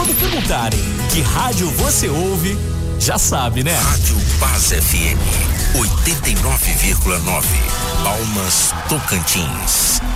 Quando perguntarem que rádio você ouve, já sabe, né? Rádio Paz FM 89,9, Palmas, Tocantins.